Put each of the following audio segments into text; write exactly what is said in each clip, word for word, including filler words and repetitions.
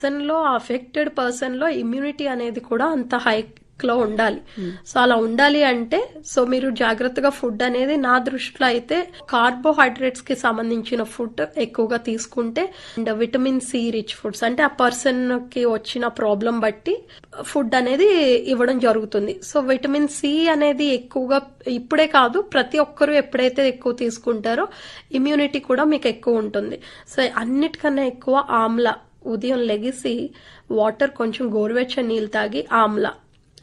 Person లో affected person లో immunity అనేది కూడా అంత హై లో ఉండాలి. సో అలా ఉండాలి అంటే సో మీరు జాగ్రత్తగా ఫుడ్ అనేది నా దృష్టిలో అయితే కార్బోహైడ్రేట్స్ కి సంబంధించిన ఫుడ్ ఎక్కువగా తీసుకుంటే and vitamin C rich foods అంటే ఆ పర్సన్ కి వచ్చిన ప్రాబ్లం బట్టి ఫుడ్ అనేది ఇవ్వడం జరుగుతుంది. సో విటమిన్ సి అనేది ఎక్కువగా ఇప్పుడే కాదు ప్రతి ఒక్కరూ ఎప్పుడైతే ఎక్కువ తీసుకుంటారో ఇమ్యూనిటీ కూడా మీకు ఎక్కువ ఉంటుంది. సో అన్నిటికన్నా ఎక్కువ ఆమ్లా ఉదయం లెగిసి వాటర్ కొంచెం గోరువెచ్చని నీళ్ళు తాగి ఆమ్లా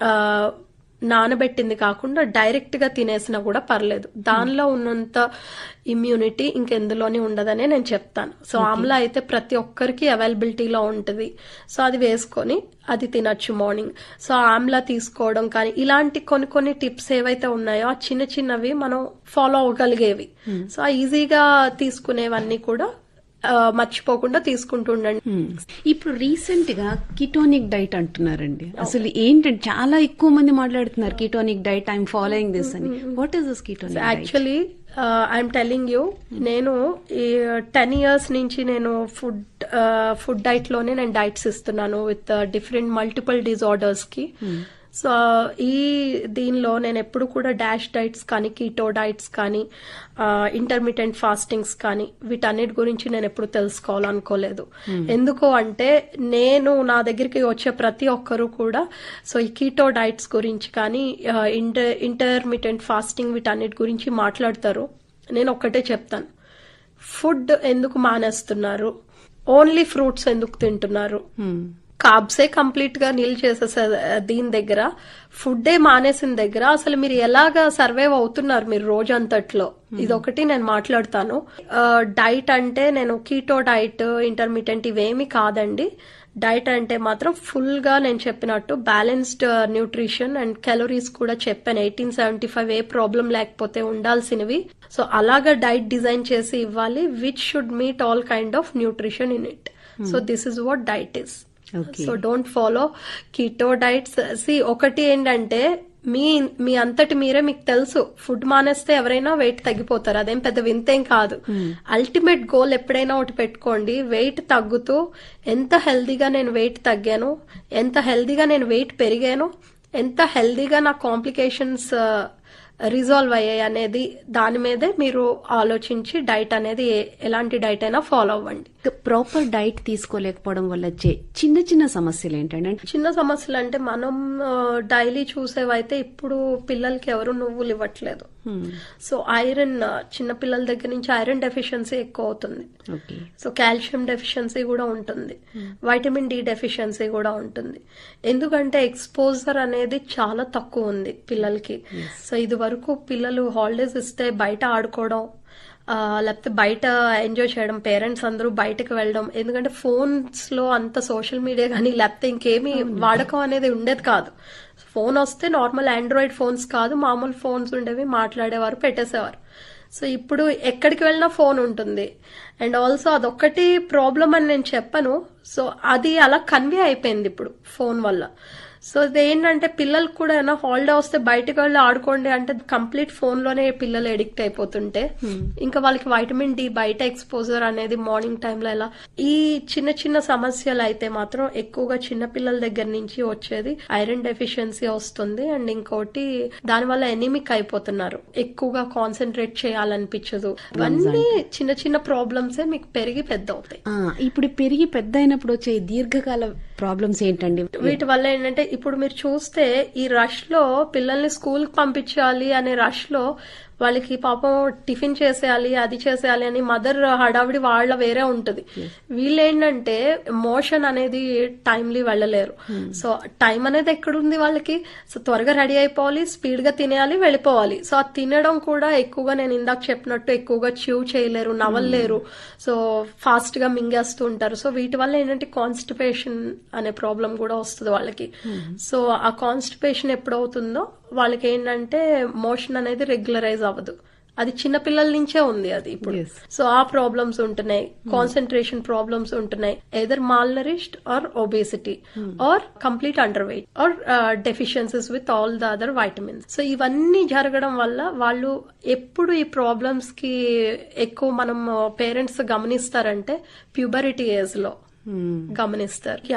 నానబెట్టింది కాకుండా డైరెక్ట్ గా తినేసినా కూడా పర్లేదు. దానిలో ఉన్నంత ఇమ్యూనిటీ ఇంకెందులోనే ఉండదనే నేను చెప్తాను. సో ఆమ్లా అయితే ప్రతి ఒక్కరికి అవైలబిలిటీలో ఉంటుంది. సో అది వేసుకొని అది తినచ్చు మార్నింగ్. సో ఆమ్లా తీసుకోవడం కానీ ఇలాంటి కొన్ని కొన్ని టిప్స్ ఏవైతే ఉన్నాయో ఆ చిన్న చిన్నవి మనం ఫాలో అవ్వగలిగేవి. సో ఈజీగా తీసుకునేవన్నీ కూడా మర్చిపోకుండా తీసుకుంటూ ఉండండి. ఇప్పుడు రీసెంట్ గా కిటోనిక్ డైట్ అంటున్నారండి. అసలు ఏంటంటే చాలా ఎక్కువ మంది మాట్లాడుతున్నారు ketonic diet I'm following this అని. What is this ketonic diet? Actually I'm telling you, నేను టెన్ ఇయర్స్ నుంచి నేను ఫుడ్ ఫుడ్ డైట్ లోనే నేను డైట్స్ ఇస్తున్నాను విత్ డిఫరెంట్ మల్టిపుల్ డిజార్డర్స్ కి. సో ఈ దీనిలో నేను ఎప్పుడు కూడా డాష్ డైట్స్ కానీ కీటో డైట్స్ కానీ ఇంటర్మీడియట్ ఫాస్టింగ్స్ కానీ వీటన్నిటి గురించి నేను ఎప్పుడు తెలుసుకోవాలనుకోలేదు. ఎందుకు అంటే నేను నా దగ్గరికి వచ్చే ప్రతి ఒక్కరు కూడా సో ఈ కీటో డైట్స్ గురించి కానీ ఇంటర్ ఇంటర్మీడియట్ ఫాస్టింగ్ వీటన్నిటి గురించి మాట్లాడతారు. నేను ఒక్కటే చెప్తాను, ఫుడ్ ఎందుకు మానేస్తున్నారు, ఓన్లీ ఫ్రూట్స్ ఎందుకు తింటున్నారు, కార్బ్సే కంప్లీట్ గా నీల్ చేసేసే దీని దగ్గర ఫుడ్డే మానేసిన దగ్గర అసలు మీరు ఎలాగా సర్వైవ్ అవుతున్నారు మీరు రోజంతట్లో, ఇదొకటి నేను మాట్లాడతాను. డైట్ అంటే నేను కీటో డైట్ ఇంటర్మీడియట్ ఇవేమి కాదండి. డైట్ అంటే మాత్రం ఫుల్ గా నేను చెప్పినట్టు బ్యాలెన్స్డ్ న్యూట్రిషన్ అండ్ క్యాలరీస్ కూడా చెప్పాను. ఎయిటీన్ సెవెంటీ ఫైవ్ ఏ ప్రాబ్లం లేకపోతే ఉండాల్సినవి. సో అలాగా డైట్ డిజైన్ చేసి ఇవ్వాలి which should meet all kind of nutrition in it. So this is what diet is. So don't follow keto diets. C ఒకటి ఏంటంటే మీ మీ అంతటి మీరే మీకు తెలుసు ఫుడ్ మానేస్తే ఎవరైనా వెయిట్ తగ్గిపోతారు, అదేం పెద్ద వింతేం కాదు. అల్టిమేట్ గోల్ ఎప్పుడైనా ఒకటి పెట్టుకోండి, వెయిట్ తగ్గుతూ ఎంత హెల్దీగా నేను వెయిట్ తగ్గాను, ఎంత హెల్దీగా నేను వెయిట్ పెరిగాను, ఎంత హెల్దీగా నా కాంప్లికేషన్స్ రిజాల్వ్ అయ్యాయి అనేది దాని మీదే మీరు ఆలోచించి డైట్ అనేది ఎలాంటి డైట్ అయినా ఫాలో అవ్వండి. ప్రాపర్ డైట్ తీసుకోలేకపోవడం వల్ల వచ్చే చిన్న చిన్న సమస్యలు ఏంటంటే? చిన్న సమస్యలు అంటే మనం డైలీ చూసేవైతే ఇప్పుడు పిల్లలకి ఎవరు నువ్వులు ఇవ్వట్లేదు. సో ఐరన్ చిన్న పిల్లల దగ్గర నుంచి ఐరన్ డెఫిషియన్సీ ఎక్కువ అవుతుంది. సో కాల్షియం డెఫిషియన్సీ కూడా ఉంటుంది, వైటమిన్ డి డెఫిషియన్సీ కూడా ఉంటుంది. ఎందుకంటే ఎక్స్పోజర్ అనేది చాలా తక్కువ ఉంది పిల్లలకి. సో ఇది వరకు పిల్లలు హాలిడేస్ ఇస్తే బయట ఆడుకోవడం లేకపోతే బయట ఎంజాయ్ చేయడం, పేరెంట్స్ అందరూ బయటకు వెళ్ళడం, ఎందుకంటే ఫోన్స్ లో అంత సోషల్ మీడియా కానీ లేకపోతే ఇంకేమీ వాడకం అనేది ఉండేది కాదు. ఫోన్ వస్తే నార్మల్ ఆండ్రాయిడ్ ఫోన్స్ కాదు మామూలు ఫోన్స్ ఉండేవి, మాట్లాడేవారు, పెట్టేసేవారు. సో ఇప్పుడు ఎక్కడికి వెళ్ళినా ఫోన్ ఉంటుంది. అండ్ ఆల్సో అదొక్కటి ప్రాబ్లం అని నేను చెప్పను. సో అది అలా కన్వే అయిపోయింది ఇప్పుడు ఫోన్ వల్ల. సో ఇదేంటంటే పిల్లలకు కూడా ఏమైనా హాలిడే వస్తే బయటకు వెళ్ళి ఆడుకోండి అంటే కంప్లీట్ ఫోన్ లోనే పిల్లలు ఎడిక్ట్ అయిపోతుంటే ఇంకా వాళ్ళకి వైటమిన్ డి బయట ఎక్స్పోజర్ అనేది మార్నింగ్ టైంలో ఎలా, ఈ చిన్న చిన్న సమస్యలు అయితే మాత్రం ఎక్కువగా చిన్న పిల్లల దగ్గర నుంచి వచ్చేది ఐరన్ డెఫిషియన్సీ వస్తుంది. అండ్ ఇంకోటి దానివల్ల ఎనిమిక్ అయిపోతున్నారు, ఎక్కువగా కాన్సన్ట్రేట్ చేయాలనిపించదు. ఇవన్నీ చిన్న చిన్న ప్రాబ్లమ్సే మీకు పెరిగి పెద్ద అవుతాయి. ఇప్పుడు పెరిగి పెద్ద అయినప్పుడు వచ్చే దీర్ఘకాల ప్రాబ్లమ్స్ ఏంటండి? వీటి వల్ల ఏంటంటే ఇప్పుడు మీరు చూస్తే ఈ రష్ లో పిల్లల్ని స్కూల్ కి పంపించాలి అనే రష్ లో వాళ్ళకి పాపం టిఫిన్ చేసేయాలి అది చేసేయాలి అని మదర్ హడావిడి వాళ్ళ వేరే ఉంటది. వీళ్ళేంటంటే మోషన్ అనేది టైమ్లీ వెళ్ళలేరు. సో టైం అనేది ఎక్కడుంది వాళ్ళకి? సో త్వరగా రెడీ అయిపోవాలి, స్పీడ్ గా తినేయాలి, వెళ్ళిపోవాలి. సో ఆ తినడం కూడా ఎక్కువగా నేను ఇందాక చెప్పినట్టు ఎక్కువగా చ్యూ చేయలేరు, నవలలేరు. సో ఫాస్ట్ గా మింగేస్తూ ఉంటారు. సో వీటి వల్ల ఏంటంటే కాన్స్టిపేషన్ అనే ప్రాబ్లం కూడా వస్తుంది వాళ్ళకి. సో ఆ కాన్స్టిపేషన్ ఎప్పుడవుతుందో వాళ్ళకి ఏంటంటే మోషన్ అనేది రెగ్యులరైజ్ అవ్వదు. అది చిన్న పిల్లల నుంచే ఉంది అది ఇప్పుడు. సో ఆ ప్రాబ్లమ్స్ ఉంటున్నాయి, కాన్సన్ట్రేషన్ ప్రాబ్లమ్స్ ఉంటున్నాయి, either mall nourished are obesity are complete under weight are deficiencies with all the other vitamins. So ఇవన్నీ జరగడం వల్ల వాళ్ళు ఎప్పుడు ఈ ప్రాబ్లమ్స్ కి ఎక్కువ మనం పేరెంట్స్ గమనిస్తారంటే ప్యూబరిటీ ఏజ్ లో. గమనిస్తారు.